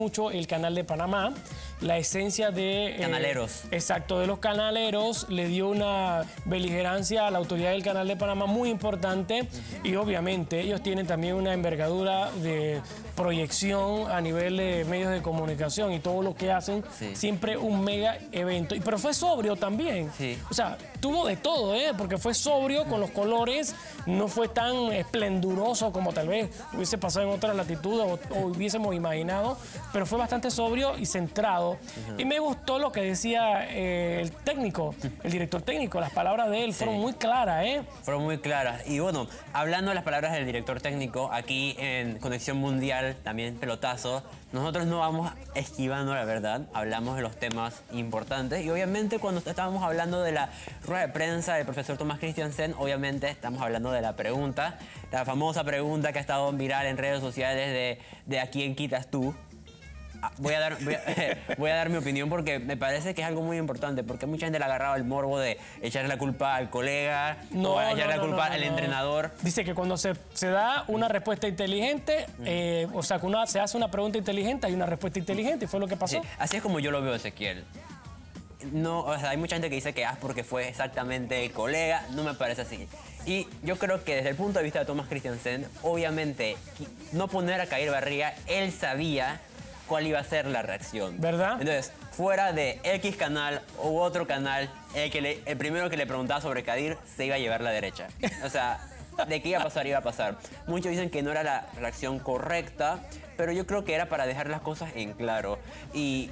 mucho el canal de Panamá, la esencia de... Canaleros. Exacto, de los canaleros, le dio una beligerancia a la autoridad del canal de Panamá muy importante y obviamente ellos tienen también una envergadura de proyección a nivel de medios de comunicación y todo lo que hacen, siempre un mega evento. Pero fue sobrio también. O sea, tuvo de todo, porque fue sobrio con los colores, no fue tan esplenduroso como tal vez hubiese pasado en otras latitudes o hubiésemos imaginado, pero fue bastante sobrio y centrado. Y me gustó lo que decía el técnico, el director técnico, las palabras de él fueron muy claras, Fueron muy claras. Y bueno, hablando de las palabras del director técnico, aquí en Conexión Mundial, también pelotazo, nosotros no vamos esquivando la verdad, hablamos de los temas importantes y obviamente cuando estábamos hablando de la rueda de prensa del profesor Thomas Christiansen, obviamente estamos hablando de la pregunta, la famosa pregunta que ha estado viral en redes sociales de ¿a quién quitas tú? Voy a dar mi opinión porque me parece que es algo muy importante, porque mucha gente le ha agarrado el morbo de echarle la culpa al colega o echarle la culpa al entrenador. Dice que cuando se da una respuesta inteligente, o sea, que se hace una pregunta inteligente, hay una respuesta inteligente, y fue lo que pasó. Sí, así es como yo lo veo, Ezequiel. No, o sea, hay mucha gente que dice que porque fue exactamente el colega, no me parece así. Y yo creo que desde el punto de vista de Thomas Christiansen, obviamente, no poner a Kair Barría, él sabía cuál iba a ser la reacción. ¿Verdad? Entonces, fuera de X canal u otro canal, el primero que le preguntaba sobre Kair se iba a llevar la derecha. O sea, de qué iba a pasar, iba a pasar. Muchos dicen que no era la reacción correcta, pero yo creo que era para dejar las cosas en claro. Y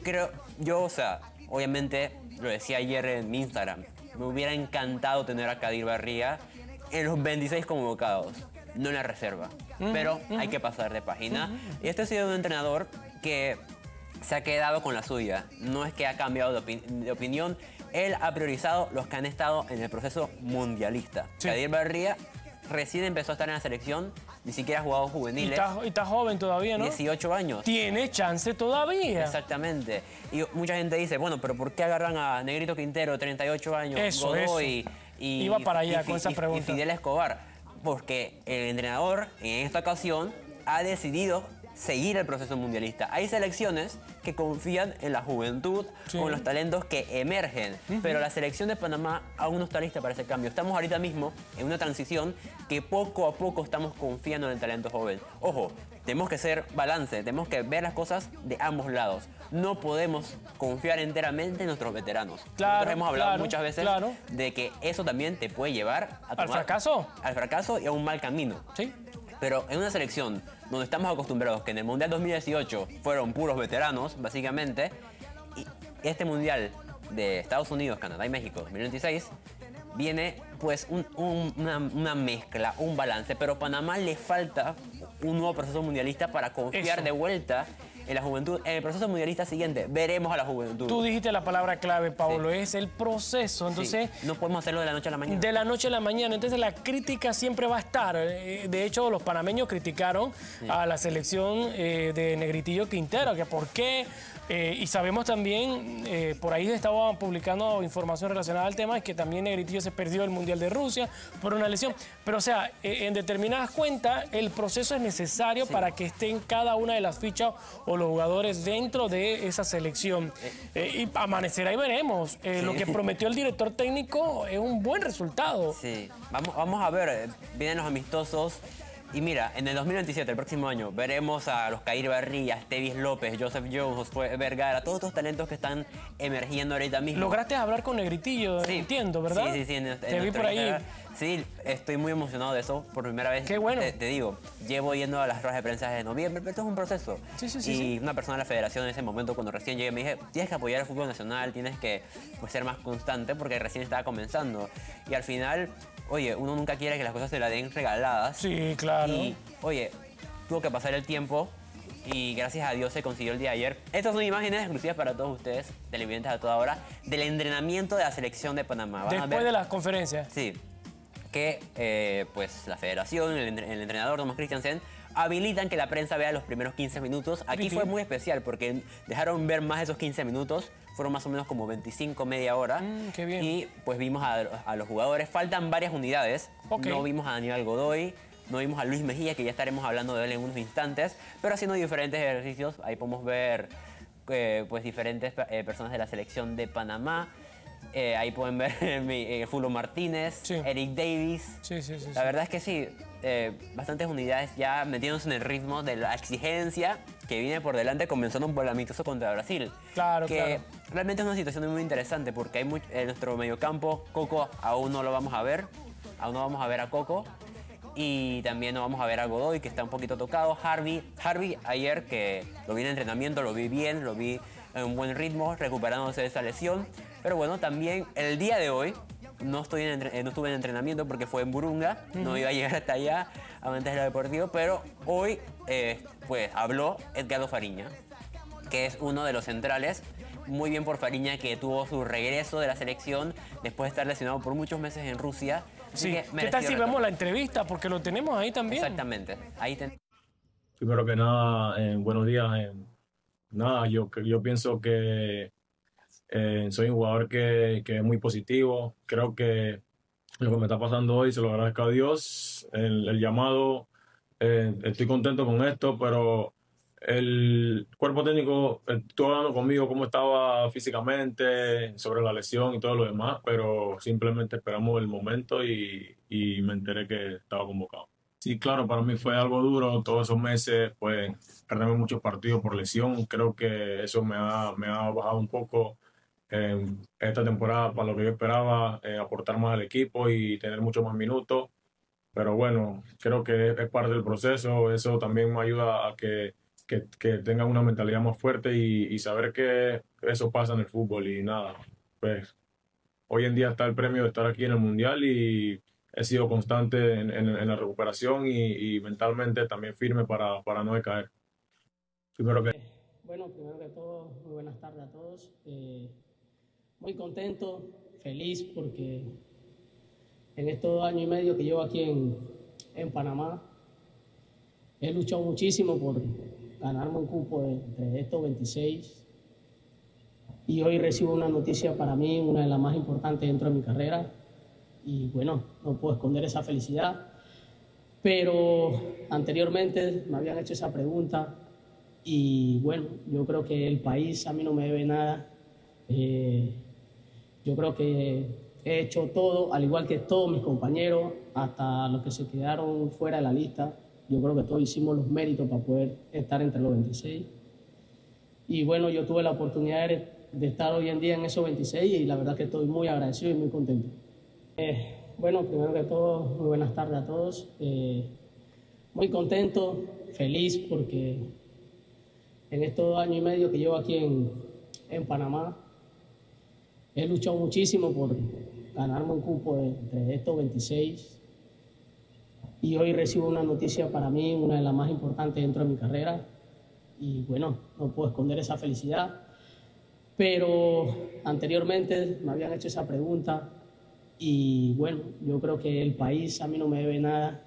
o sea, obviamente, lo decía ayer en mi Instagram, me hubiera encantado tener a Kair Barría en los 26 convocados, no en la reserva. Pero hay que pasar de página. Y este ha sido un entrenador que se ha quedado con la suya. No es que ha cambiado de opinión. Él ha priorizado los que han estado en el proceso mundialista. Kair Barría recién empezó a estar en la selección, ni siquiera ha jugado juveniles. Y está joven todavía, ¿no? 18 años. Tiene chance todavía. Exactamente. Y mucha gente dice, bueno, pero ¿por qué agarran a Negrito Quintero, 38 años, Godoy y iba para allá con esa pregunta. Y Fidel Escobar? Porque el entrenador en esta ocasión ha decidido seguir el proceso mundialista. Hay selecciones que confían en la juventud o en los talentos que emergen, pero la selección de Panamá aún no está lista para ese cambio. Estamos ahorita mismo en una transición que poco a poco estamos confiando en el talento joven. Ojo, tenemos que ser balance, tenemos que ver las cosas de ambos lados. No podemos confiar enteramente en nuestros veteranos. Nosotros hemos hablado muchas veces de que eso también te puede llevar ¿Al fracaso? Al fracaso y a un mal camino. Sí. Pero en una selección donde estamos acostumbrados, que en el Mundial 2018 fueron puros veteranos, básicamente, y este Mundial de Estados Unidos, Canadá y México 2026, viene pues una mezcla, un balance, pero a Panamá le falta un nuevo proceso mundialista para confiar de vuelta en la juventud. En el proceso mundialista siguiente veremos a la juventud. Tú dijiste la palabra clave, Pablo, es el proceso. Entonces, no podemos hacerlo de la noche a la mañana. De la noche a la mañana. Entonces la crítica siempre va a estar. De hecho, los panameños criticaron a la selección de Negritillo Quintero, que por qué. Y sabemos también, por ahí estaban publicando información relacionada al tema, es que también Negritillo se perdió el Mundial de Rusia por una lesión. Pero o sea, en determinadas cuentas, el proceso es necesario para que estén cada una de las fichas o los jugadores dentro de esa selección. Y amanecerá y veremos. Lo que prometió el director técnico es un buen resultado. Sí, vamos a ver, vienen los amistosos. Y mira, en el 2027, el próximo año, veremos a los Kair Barría, Tevis López, Joseph Jones, Josué Vergara, todos estos talentos que están emergiendo ahorita mismo. ¿Lograste hablar con Negritillo? Sí. Entiendo, ¿verdad? Sí. Te vi por ahí. Sí, estoy muy emocionado de eso por primera vez. Qué bueno. Te digo, llevo yendo a las ruedas de prensa desde noviembre, pero esto es un proceso. Y una persona de la federación en ese momento, cuando recién llegué, me dije, tienes que apoyar el fútbol nacional, tienes que ser más constante porque recién estaba comenzando. Y al final, oye, uno nunca quiere que las cosas se las den regaladas. Sí, claro. Y, oye, tuvo que pasar el tiempo y gracias a Dios se consiguió el día de ayer. Estas son imágenes exclusivas para todos ustedes, televidentes a toda hora, del entrenamiento de la selección de Panamá. Después de las conferencias. Sí. Que pues la federación, el entrenador Thomas Christiansen habilitan que la prensa vea los primeros 15 minutos. Aquí fue muy especial porque dejaron ver más de esos 15 minutos. Fueron más o menos como 25, media hora. Qué bien. Y pues vimos a los jugadores. Faltan varias unidades. No vimos a Aníbal Godoy, no vimos a Luis Mejía, que ya estaremos hablando de él en unos instantes, pero haciendo diferentes ejercicios. Ahí podemos ver pues diferentes personas de la selección de Panamá. Ahí pueden ver Fulo Martínez, Sí. Eric Davis. Sí. La verdad es que sí, bastantes unidades ya metiéndose en el ritmo de la exigencia que viene por delante, comenzando por el amistoso contra Brasil. Claro, que claro. realmente es una situación muy interesante porque hay en nuestro mediocampo, Coco aún no lo vamos a ver, aún no vamos a ver a Coco. Y también no vamos a ver a Godoy, que está un poquito tocado. Harvey ayer, que lo vi en entrenamiento, lo vi bien, lo vi en un buen ritmo, recuperándose de esa lesión. Pero bueno, también el día de hoy no estuve en entrenamiento porque fue en Burunga, no iba a llegar hasta allá a Mantenerlo Deportivo, pero hoy pues habló Edgardo Fariña, que es uno de los centrales. Muy bien por Fariña, que tuvo su regreso de la selección después de estar lesionado por muchos meses en Rusia. Sí. ¿Qué tal si vemos la entrevista? Porque lo tenemos ahí también. Exactamente. Primero que nada, buenos días. Nada, yo pienso que soy un jugador que es muy positivo. Creo que lo que me está pasando hoy se lo agradezco a Dios. El llamado, estoy contento con esto, pero el cuerpo técnico estuvo hablando conmigo cómo estaba físicamente, sobre la lesión y todo lo demás, pero simplemente esperamos el momento y me enteré que estaba convocado. Sí, claro, para mí fue algo duro todos esos meses, pues perderme muchos partidos por lesión. Creo que eso me ha bajado un poco esta temporada para lo que yo esperaba, aportar más al equipo y tener muchos más minutos. Pero bueno, creo que es parte del proceso. Eso también me ayuda a que tenga una mentalidad más fuerte y saber que eso pasa en el fútbol. Y nada, pues hoy en día está el premio de estar aquí en el Mundial y he sido constante en la recuperación y mentalmente también firme para no decaer. Bueno, primero que todo, muy buenas tardes a todos. Muy contento, feliz porque en estos 2 años y medio que llevo aquí en Panamá he luchado muchísimo por ganarme un cupo entre estos 26 y hoy recibo una noticia para mí, una de las más importantes dentro de mi carrera y bueno, no puedo esconder esa felicidad, pero anteriormente me habían hecho esa pregunta y bueno, yo creo que el país a mí no me debe nada. Yo creo que he hecho todo, al igual que todos mis compañeros, hasta los que se quedaron fuera de la lista. Yo creo que todos hicimos los méritos para poder estar entre los 26. Y bueno, yo tuve la oportunidad de estar hoy en día en esos 26 y la verdad que estoy muy agradecido y muy contento. Bueno, primero que todo, muy buenas tardes a todos. Muy contento, feliz porque en estos 2 años y medio que llevo aquí en Panamá he luchado muchísimo por ganarme un cupo entre estos 26 y hoy recibo una noticia para mí, una de las más importantes dentro de mi carrera y bueno, no puedo esconder esa felicidad, pero anteriormente me habían hecho esa pregunta y bueno, yo creo que el país a mí no me debe nada.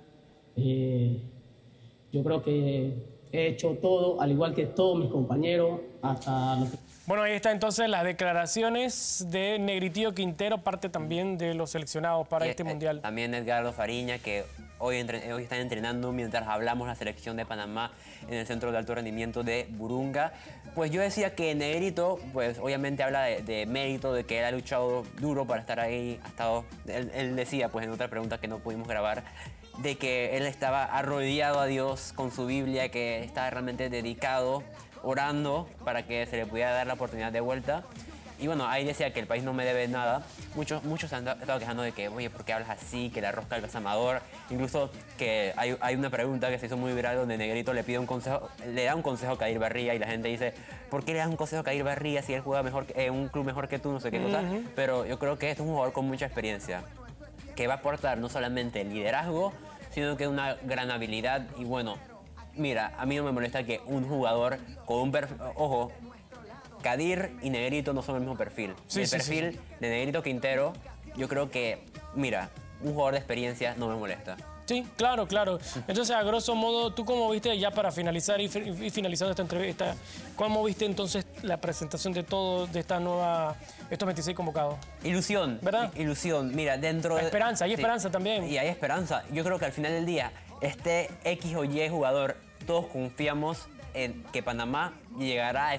Yo creo que he hecho todo, al igual que todos mis compañeros, hasta los que... Bueno, ahí está entonces las declaraciones de Negritillo Quintero, parte también de los seleccionados para este Mundial. También Edgardo Fariña, que hoy están entrenando mientras hablamos la selección de Panamá en el Centro de Alto Rendimiento de Burunga. Pues yo decía que Negrito, pues obviamente habla de mérito, de que él ha luchado duro para estar ahí. Él decía, pues en otra pregunta que no pudimos grabar, de que él estaba arrodillado a Dios con su Biblia, que estaba realmente dedicado, orando para que se le pudiera dar la oportunidad de vuelta. Y bueno, ahí decía que el país no me debe nada. Muchos se han estado quejando de que, oye, ¿por qué hablas así? Que la rosca del Amador. Incluso que hay una pregunta que se hizo muy viral donde Negrito le pide un consejo, le da un consejo a Kadir Barría y la gente dice, ¿por qué le das un consejo a Kadir Barría si él juega mejor, un club mejor que tú? No sé qué cosa. Pero yo creo que este es un jugador con mucha experiencia, que va a aportar no solamente liderazgo, sino que una gran habilidad. Y bueno, mira, a mí no me molesta que un jugador con un perfil... Ojo, Kadir y Negrito no son el mismo perfil. El perfil de Negrito Quintero, yo creo que, mira, un jugador de experiencia no me molesta. Sí, claro, claro. Entonces, a grosso modo, ¿tú cómo viste, ya para finalizar y finalizando esta entrevista, cómo viste entonces la presentación de todo, de esta nueva, estos 26 convocados? Ilusión, ¿verdad? Ilusión. Mira, dentro de... Esperanza, hay esperanza también. Y hay esperanza. Yo creo que al final del día, este X o Y jugador, todos confiamos en que Panamá llegará